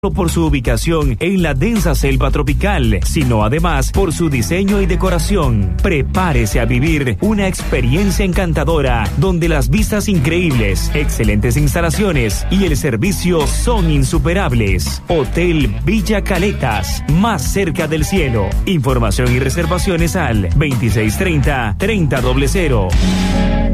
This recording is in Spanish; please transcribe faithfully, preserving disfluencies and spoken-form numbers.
por su ubicación en la densa selva tropical, sino además por su diseño y decoración. Prepárese a vivir una experiencia encantadora donde las vistas increíbles, excelentes instalaciones y el servicio son insuperables. Hotel Villa Caletas, más cerca del cielo. Información y reservaciones al veintiséis treinta, treinta cero cero.